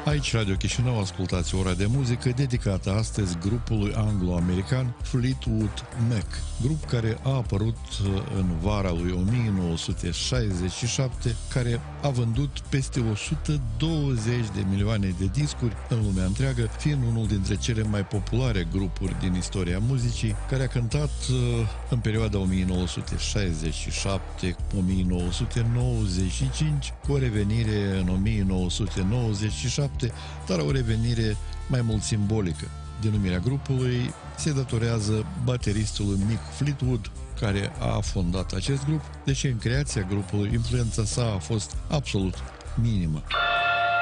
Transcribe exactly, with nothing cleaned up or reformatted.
Aici, Radio Chișinău, ascultați ora de muzică dedicată astăzi grupului anglo-american Fleetwood Mac, grup care a apărut în vara lui o mie nouă sute șaizeci și șapte, care a vândut peste o sută douăzeci de milioane de discuri în lumea întreagă, fiind unul dintre cele mai populare grupuri din istoria muzicii, care a cântat în perioada o mie nouă sute șaizeci și șapte - o mie nouă sute nouăzeci și cinci, cu o revenire în o mie nouă sute nouăzeci și șapte, dar o revenire mai mult simbolică. Denumirea grupului se datorează bateristului Mick Fleetwood, care a fondat acest grup, deși în creația grupului influența sa a fost absolut minimă.